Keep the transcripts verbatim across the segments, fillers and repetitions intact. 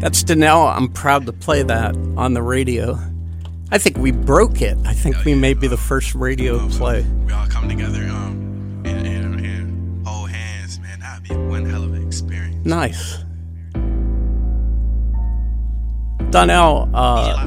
That's Donnell. I'm proud to play that on the radio. I think we broke it. I think we may be the first radio play. We all come together um, and, and, and hold hands, man. That'd be one hell of an experience. Nice. Donnell, uh,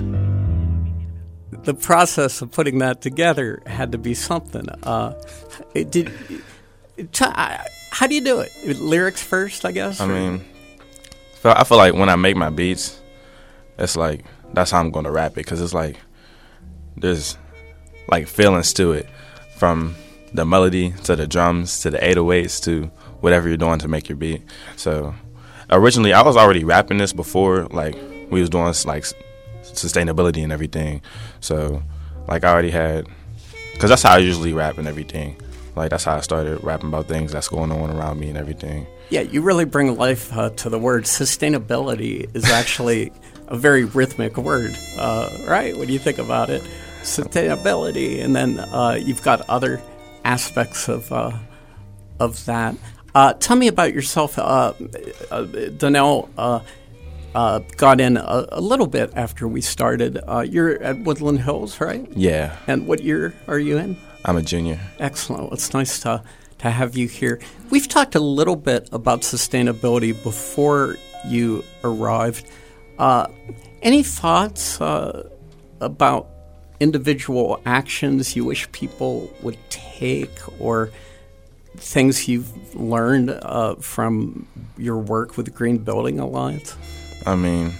the process of putting that together had to be something. Uh, it did. It, t- how do you do it? Lyrics first, I guess? I mean, I feel like when I make my beats, it's like, that's how I'm going to rap it, because it's like there's like feelings to it, from the melody to the drums to the eight oh eights to whatever you're doing to make your beat. So originally I was already rapping this before, like we was doing like sustainability and everything. So like I already had, because that's how I usually rap and everything. Like that's how I started rapping about things that's going on around me and everything. Yeah, you really bring life uh, to the word. Sustainability is actually a very rhythmic word, uh, right? When you think about it, sustainability, and then uh, you've got other aspects of uh, of that. Uh, tell me about yourself. Uh, uh, Donnell uh, uh, got in a, a little bit after we started. Uh, you're at Woodland Hills, right? Yeah. And what year are you in? I'm a junior. Excellent. Well, it's nice to to have you here. We've talked a little bit about sustainability before you arrived. Uh, any thoughts uh, about individual actions you wish people would take, or things you've learned uh, from your work with the Green Building Alliance? I mean,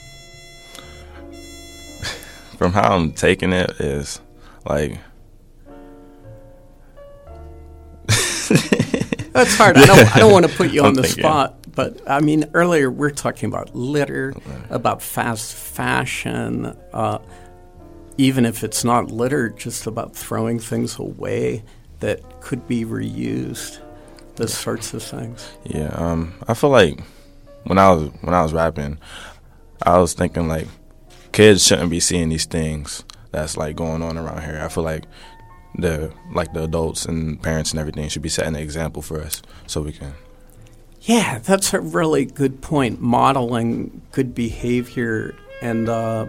from how I'm taking it is like, that's hard. I don't, I don't want to put you on I'm the thinking. spot, but I mean, earlier we're talking about litter, about fast fashion, uh, even if it's not litter, just about throwing things away that could be reused, those sorts of things. Yeah, um, I feel like when I was when I was rapping, I was thinking like kids shouldn't be seeing these things that's like going on around here. I feel like the like the adults and parents and everything should be setting an example for us so we can. Yeah, that's a really good point. Modeling good behavior, and uh,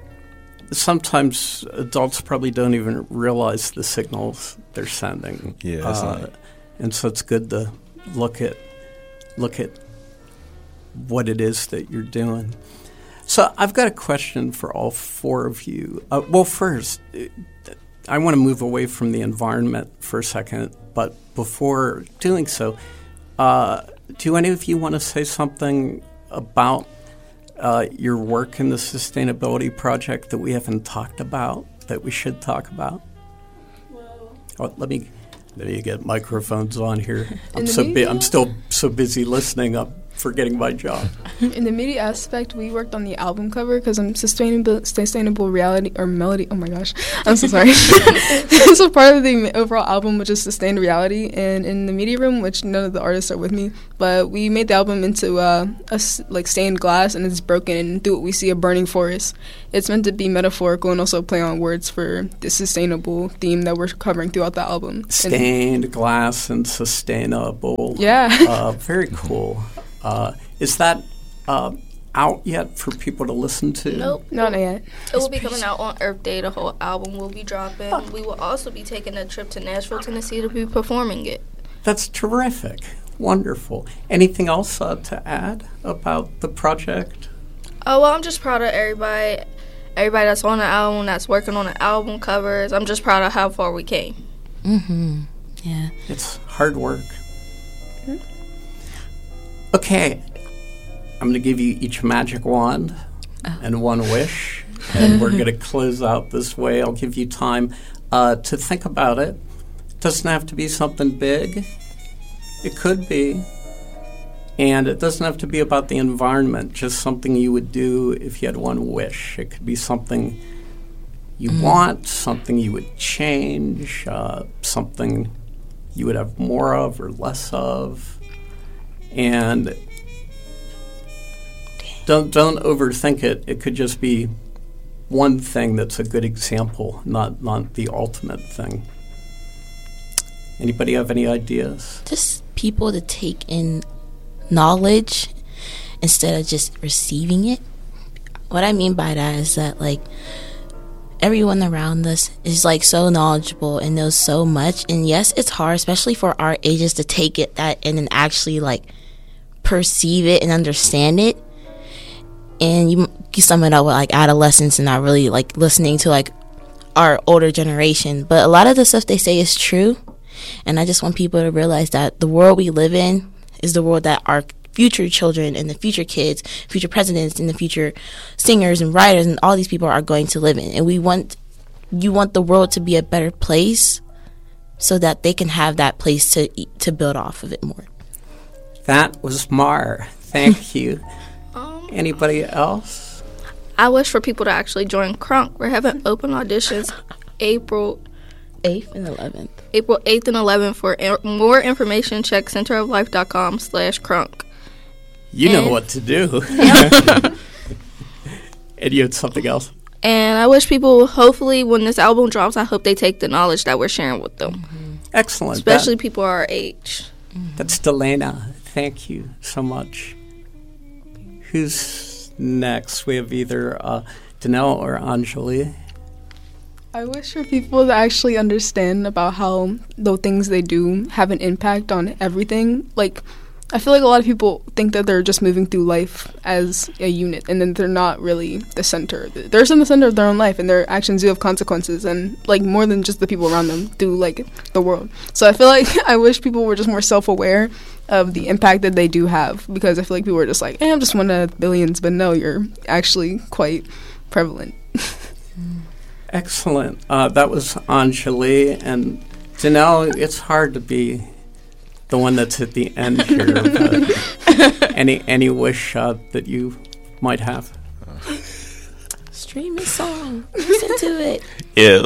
sometimes adults probably don't even realize the signals they're sending. Yeah, that's uh, like, and so it's good to look at look at what it is that you're doing. So I've got a question for all four of you. Uh, well, first, I want to move away from the environment for a second, but before doing so, uh, do any of you want to say something about uh, your work in the sustainability project that we haven't talked about, that we should talk about? Well, oh, let me let me get microphones on here. I'm the so bu- media? I'm still so busy listening. I'm forgetting my job. in the media aspect, we worked on the album cover because I'm sustainable, sustainable reality or melody. Oh my gosh, I'm so sorry. So part of the overall album, which is sustained reality, and in the media room, which none of the artists are with me, but we made the album into uh, a s- like stained glass, and it's broken, and through it we see a burning forest. It's meant to be metaphorical and also play on words for the sustainable theme that we're covering throughout the album. Stained and, glass and sustainable. Yeah. uh, very cool. Uh, is that uh, out yet for people to listen to? Nope. Not yet. It will be coming out on Earth Day. The whole album will be dropping. Oh. We will also be taking a trip to Nashville, Tennessee to be performing it. That's terrific. Wonderful. Anything else uh, to add about the project? Oh, well, I'm just proud of everybody, everybody that's on the album, that's working on the album covers. I'm just proud of how far we came. Mm-hmm. Yeah. It's hard work. Okay, I'm going to give you each a magic wand oh. and one wish, and we're going to close out this way. I'll give you time uh, to think about it. It doesn't have to be something big. It could be. And it doesn't have to be about the environment, just something you would do if you had one wish. It could be something you mm. want, something you would change, uh, something you would have more of or less of. And don't don't overthink it. It could just be one thing that's a good example, not not the ultimate thing. Anybody have any ideas? Just people to take in knowledge instead of just receiving it. What I mean by that is that, like, everyone around us is, like, so knowledgeable and knows so much. And yes, it's hard, especially for our ages, to take it that in and actually, like, perceive it and understand it. And you, you sum it up with, like, adolescence and not really, like, listening to, like, our older generation. But a lot of the stuff they say is true. And I just want people to realize that the world we live in is the world that our future children and the future kids, future presidents and the future singers and writers and all these people are going to live in. And we want, you want the world to be a better place so that they can have that place to to build off of it more. That was Mar. Thank you. Um, Anybody else? I wish for people to actually join Crunk. We're having open auditions April eighth and eleventh. April eighth and eleventh. For in- more information, check centeroflife.com slash crunk. You know And- what to do. And you had something else? And I wish people, hopefully, when this album drops, I hope they take the knowledge that we're sharing with them. Excellent. Especially That- people our age. That's Delana. Thank you so much. Who's next? We have either uh, Danelle or Anjali. I wish for people to actually understand about how the things they do have an impact on everything. Like, I feel like a lot of people think that they're just moving through life as a unit, and then they're not really the center. They're in the center of their own life, and their actions do have consequences, and, like, more than just the people around them do, like, the world. So I feel like I wish people were just more self-aware of the impact that they do have, because I feel like people are just like, eh, I'm just one of billions, but no, you're actually quite prevalent. Excellent. Uh, that was Anjali. And Danelle, it's hard to be the one that's at the end here. But any any wish uh, that you might have? Stream a song. Listen to it. Yeah,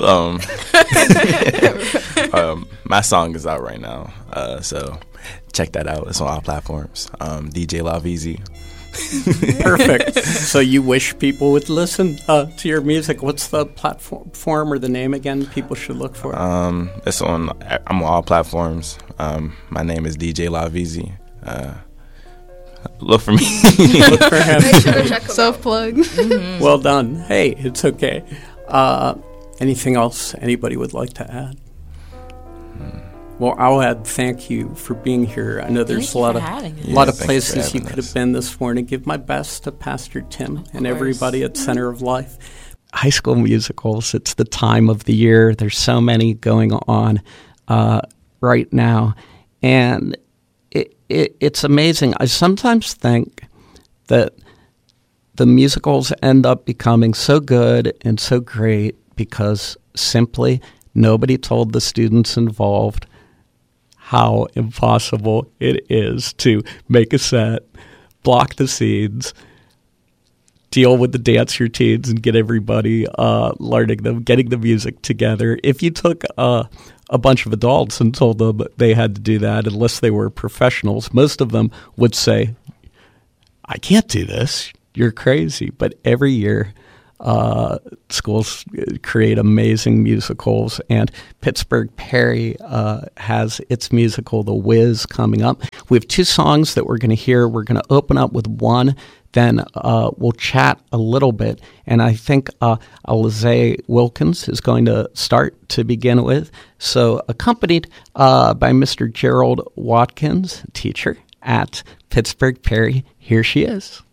um, um, my song is out right now, uh, so check that out. It's on all platforms. Um, D J Laveezy. Perfect. So you wish people would listen uh, to your music. What's the platform form or the name again people should look for? Um, it's on. I'm on all platforms. Um, my name is D J Laveezy. Uh, look for me. Look for him. Make sure to check them out. Self-plug. Well done. Hey, it's okay. Uh, anything else anybody would like to add? Well, I'll add thank you for being here. I know there's Thank a you lot for of having us. a lot Yeah, of thank you for places you having could us. have been this morning. Give my best to Pastor Tim and course. everybody at Center of Life. High school musicals, it's the time of the year. There's so many going on uh, right now. And it, it, it's amazing. I sometimes think that the musicals end up becoming so good and so great because simply nobody told the students involved how impossible it is to make a set, block the scenes, deal with the dance routines, and get everybody uh, learning them, getting the music together. If you took uh, a bunch of adults and told them they had to do that, unless they were professionals, most of them would say, I can't do this. You're crazy. But every year, Uh, schools create amazing musicals, and Pittsburgh Perry uh, has its musical, The Wiz, coming up. We have two songs that we're going to hear. We're going to open up with one, then uh, we'll chat a little bit, and I think uh, Alize Wilkins is going to start to begin with. So accompanied uh, by Mister Gerald Watkins, teacher at Pittsburgh Perry, here she is.